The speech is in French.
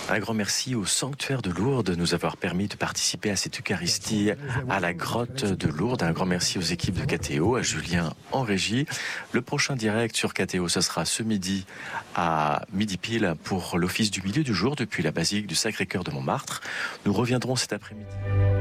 Un grand merci au sanctuaire de Lourdes de nous avoir permis de participer à cette Eucharistie à la grotte de Lourdes. Un grand merci aux équipes de KTO, à Julien en régie. Le prochain direct sur KTO, ce sera ce midi à midi pile pour l'office du milieu du jour depuis la basilique du Sacré-Cœur de Montmartre. Nous reviendrons cet après-midi.